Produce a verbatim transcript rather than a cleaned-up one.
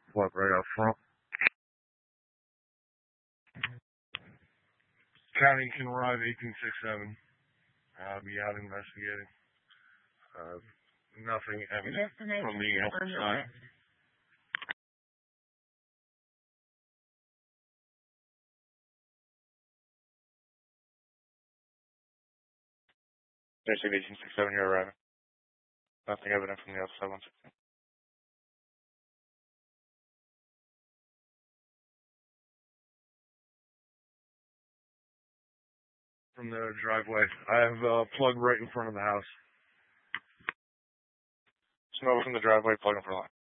Plug right up front. County can arrive eighteen six seven. I'll be out investigating. Uh, nothing evident from the outside. Station eighteen six seven, you're arriving. Nothing evident from the outside. one sixteen. From the driveway. I have a plug right in front of the house. Smoke from the driveway, plug in front of the line.